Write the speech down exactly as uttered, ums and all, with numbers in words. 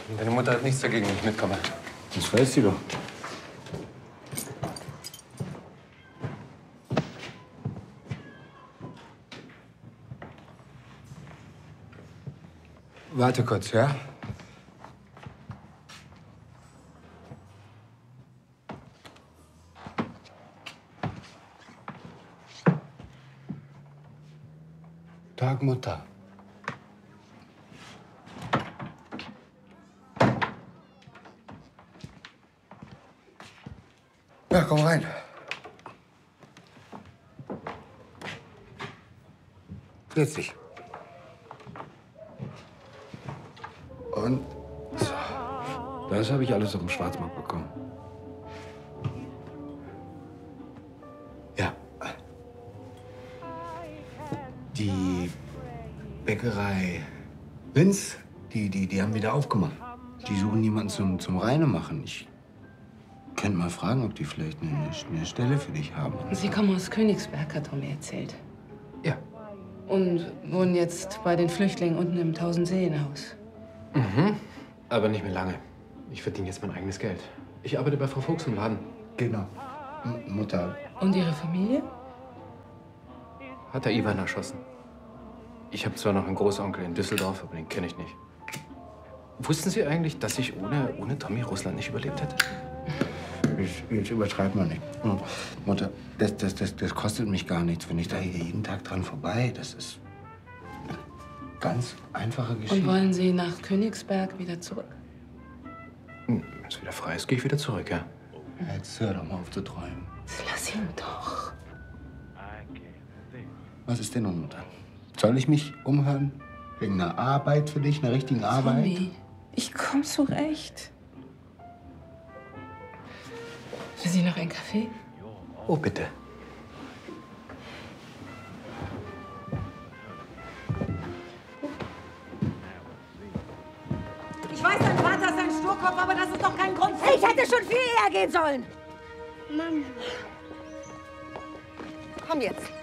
Deine Mutter hat nichts dagegen, wenn ich mitkomme. Das weiß sie doch. Warte kurz, ja? Tag, Mutter. Ja, komm rein. Setz dich. Und so. Das habe ich alles auf dem Schwarzmarkt bekommen. Ja. Die Bäckerei Vince, die, die, die haben wieder aufgemacht. Die suchen jemanden zum, zum Reinemachen. Ich könnte mal fragen, ob die vielleicht eine, eine Stelle für dich haben. Sie kommen aus Königsberg, hat Tommy erzählt. Ja. Und wohnen jetzt bei den Flüchtlingen unten im Tausendseenhaus. Mhm. Aber nicht mehr lange. Ich verdiene jetzt mein eigenes Geld. Ich arbeite bei Frau Fuchs im Laden. Genau. M Mutter. Und Ihre Familie? Hat der Ivan erschossen. Ich habe zwar noch einen Großonkel in Düsseldorf, aber den kenne ich nicht. Wussten Sie eigentlich, dass ich ohne, ohne Tommy Russland nicht überlebt hätte? Jetzt, jetzt übertreibt man nicht. Hm. Mutter, das, das, das, das kostet mich gar nichts, wenn ich da hier jeden Tag dran vorbei. Das ist eine ganz einfache Geschichte. Und wollen Sie nach Königsberg wieder zurück? Wenn es wieder frei ist, gehe ich wieder zurück, ja. Jetzt hör doch mal auf zu träumen. Lass ihn doch. Was ist denn nun, Mutter? Soll ich mich umhören? Wegen einer Arbeit für dich, einer richtigen Arbeit? Tommy, ich komm zurecht. Für Sie noch ein Kaffee? Oh, bitte. Ich weiß, dein Vater ist ein Sturkopf, aber das ist doch kein Grund. Ich hätte schon viel eher gehen sollen. Mama. Komm jetzt.